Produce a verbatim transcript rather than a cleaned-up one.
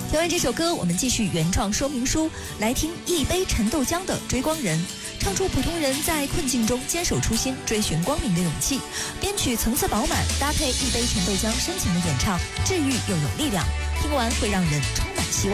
听完这首歌，我们继续原创说明书，来听一杯陈豆浆的《追光人》，唱出普通人在困境中坚守初心、追寻光明的勇气。编曲层次饱满，搭配一杯陈豆浆深情的演唱，治愈又有力量，听完会让人充